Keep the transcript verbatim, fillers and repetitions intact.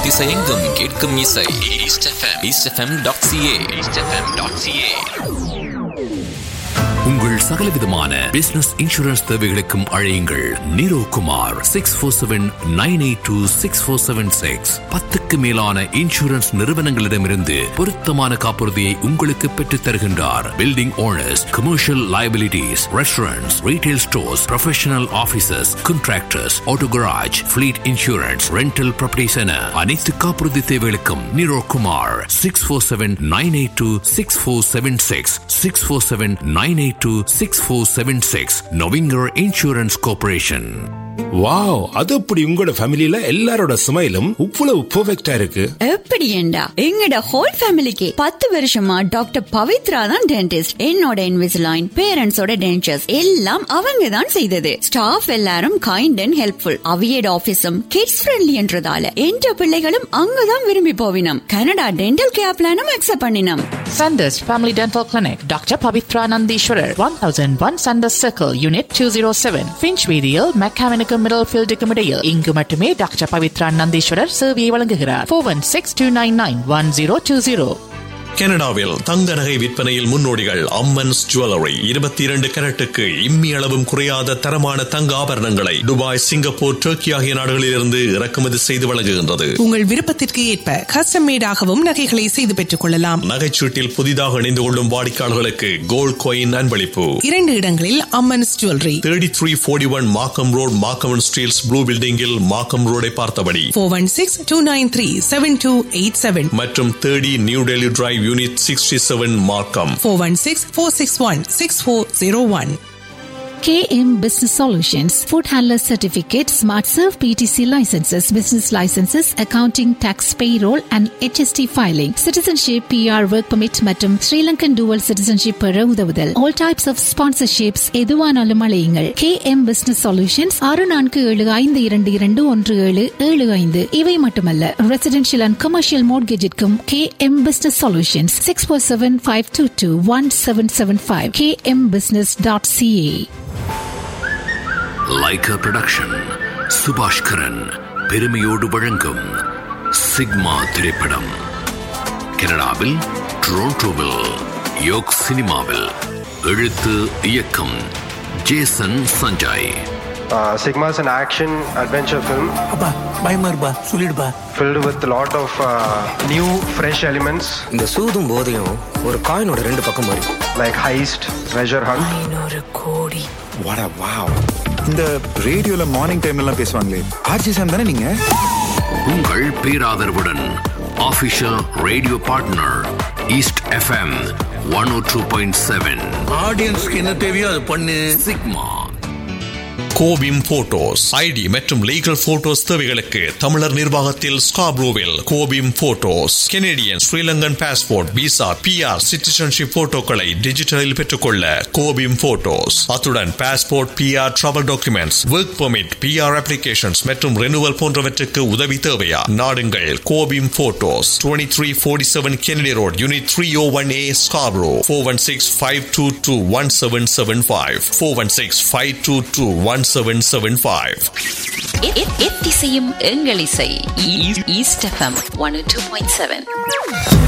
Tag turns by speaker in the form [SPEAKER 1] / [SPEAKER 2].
[SPEAKER 1] திசையெங்கும் கேட்கும் இசை east FM east FM dot CA east FM dot CA. உங்கள் சகலவிதமான பிசினஸ் இன்சூரன்ஸ் தேவைகளுக்கும் அழையுங்கள் நீரோ Kumar six four seven nine eight two six four seven six. பத்துக்கு மேலான இன்சூரன்ஸ் நிறுவனங்களிடமிருந்து பொருத்தமான காப்புறுதியை உங்களுக்கு பெற்றுத் தருகின்றார். Building owners, commercial liabilities, restaurants, retail stores, professional offices, contractors, auto garage, fleet insurance, rental properties என அனைத்து காப்புறுதி தேவைகளுக்கும் நீரோ Kumar six four seven nine eight two six four seven six six four seven nine eight two six four seven six. நொவிங்கர் insurance corporation.
[SPEAKER 2] Wow, அது அப்படி உங்களோட ஃபேமிலில எல்லாரோட ஸ்மைலும் இவ்வளவு பெர்ஃபெக்ட்டா இருக்கு.
[SPEAKER 3] எப்படி ஏண்டா எங்கட ஹோல் ஃபேமிலிக்கு பத்து வருஷமா டாக்டர் பவித்ரா தான் டென்டிஸ்ட். என்னோட இன்விசிலைன், பேரண்ட்ஸோட டென்டர்ஸ் எல்லாம் அவங்க தான் செய்தது. ஸ்டாஃப் எல்லாரும் kind and helpful. அவியட் ஆபீஸும் kids friendly என்றதால என்ற பிள்ளைகளும் அங்கதான் விரும்பி போவினம். கனடா டென்டல் கேர் பிளானும் அக்செப்ட் பண்ணினோம்.
[SPEAKER 4] Sanders Family Dental Clinic, Doctor Pavitra Nandishwarar, one thousand one Sanders Circle, Unit two oh seven, Finchweedial, Mechanical Middlefield Comedial. இங்கு மட்டுமே டாக்டர் பவித்ரா நந்தீஸ்வரர் சேவையை வழங்குகிறார். four one six two nine nine one zero two zero.
[SPEAKER 5] கனடாவில் தங்க நகை விற்பனையில் முன்னோடிகள் Ammans jewellery. இருபத்தி இரண்டு கரட்டுக்கு இம்மி அளவும் குறையாத தரமான தங்க ஆபரணங்களை துபாய், சிங்கப்பூர், டர்க்கி ஆகிய நாடுகளிலிருந்து இறக்குமதி செய்து வழங்குகின்றது.
[SPEAKER 6] உங்கள் விருப்பத்திற்கு ஏற்ப கஸ்டம் மேடாகவும் நகைகளை செய்து பெற்றுக் கொள்ளலாம்.
[SPEAKER 5] நகைச்சீட்டில் புதிதாக இணைந்து கொள்ளும் வாடிக்கையாளர்களுக்கு கோல்ட் காயின் அன்பளிப்பு.
[SPEAKER 6] இரண்டு இடங்களில் Ammans jewellery.
[SPEAKER 5] Thirty three forty one மார்க்கம் ரோட், மார்க்கம் ஸ்டீல்ஸ் ப்ளூ பில்டிங்கில் மார்க்கம் ரோடை பார்த்தபடி.
[SPEAKER 6] Four one six two nine three seven two eight seven
[SPEAKER 5] மற்றும் thirty new Delhi drive, Unit sixty-seven, Markham.
[SPEAKER 6] four one six four six one six four zero one.
[SPEAKER 7] K M Business Solutions, Food Handler Certificate, Smart Serve P T C licenses, business licenses, accounting, tax, payroll and H S T filing, citizenship, P R, work permit மற்றும் Sri Lankan dual citizenship பெற உதவுதல். All types of sponsorships எதுவானாலும் அழையுங்கள். K M Business Solutions ஆறு நான்கு ஏழு ஐந்து இரண்டு இரண்டு ஒன்று ஏழு ஏழு ஐந்து. இவை மட்டுமல்ல, residential and commercial mortgageற்கும் K M Business Solutions six four seven five two two one seven seven five k m business dot c a.
[SPEAKER 1] Lyca production சுபாஷ் கரன் பெருமையோடு வழங்கும் சிக்மா திரைப்படம் கனடாவில் டொரண்டோவில் யோக் சினிமாவில். எழுத்து இயக்கம் Jason Sanjay.
[SPEAKER 8] Uh, Sigma is an action adventure film.
[SPEAKER 9] அப்பா பயமா இருப்பா சொல்லிடுப்பா.
[SPEAKER 8] Filled with a lot of uh, new fresh elements.
[SPEAKER 9] இந்த சூதும் போதையும் ஒரு காயினோட ரெண்டு பக்கம் மாதிரி.
[SPEAKER 8] Like heist, treasure hunt.
[SPEAKER 6] ஐநூறு கோடி.
[SPEAKER 10] வாடா வாவ். இந்த ரேடியோல மார்னிங் டைம்ல எல்லாம் பேசுவாங்களே, ஆர்ஜி சாம் தானே நீங்க?
[SPEAKER 1] உங்கள் பேராதரவுடன் official radio partner east FM one ஓ டூ பாயிண்ட் செவன்.
[SPEAKER 9] ஆடியன்ஸ்க்கு என்ன தேவையோ அது பண்ணு.
[SPEAKER 1] சிக்மா.
[SPEAKER 5] கோபிம் போட்டோஸ் ஐடி மற்றும் லீகல் போட்டோஸ் தேவைகளுக்கு தமிழர் நிர்வாகத்தில் ஸ்காப்ரோவில் கோபிம் photos. Canadian, Sri Lankan passport, visa, B R, citizenship போட்டோக்களை டிஜிட்டலில் பெற்றுக்கொள்ள கோபிம் போட்டோஸ். அத்துடன் passport, B R, travel documents, work permit, B R applications மற்றும் ரெனுவல் போன்றவற்றுக்கு உதவி தேவையா? நாடுங்கள் கோபிம் photos. Twenty three forty seven Kennedy road, unit three O one A, Scarborough. Four one six five two two one seven seven five four one six five two two one seven seven five.
[SPEAKER 3] எத்திசையும் எங்கள் இசை east FM one oh two point seven.